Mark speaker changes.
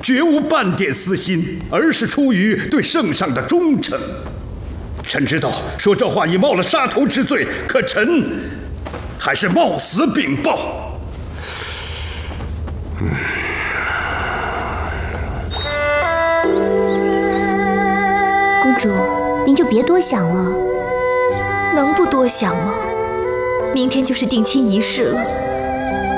Speaker 1: 绝无半点私心，而是出于对圣上的忠诚。臣知道说这话已冒了杀头之罪，可臣还是冒死禀报。
Speaker 2: 公主，您就别多想了。
Speaker 3: 能不多想吗？明天就是定亲仪式了。